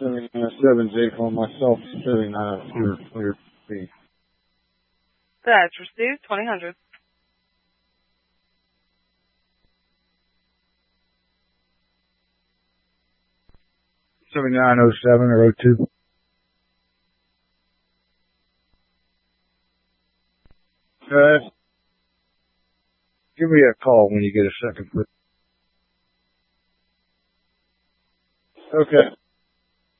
7907J for myself, 79 clear B. That's received, 2000. $79.07 or 02. Give me a call when you get a second. Okay.